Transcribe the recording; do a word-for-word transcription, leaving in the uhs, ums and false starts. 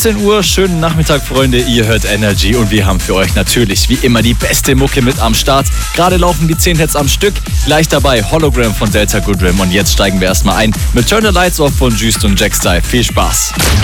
siebzehn Uhr, schönen Nachmittag, Freunde. Ihr hört Energy und wir haben für euch natürlich wie immer die beste Mucke mit am Start. Gerade laufen die zehn Hits am Stück. Gleich dabei Hologram von Delta Goodrem. Und jetzt steigen wir erstmal ein mit Turn the Lights Off von Just und Jack Style. Viel Spaß.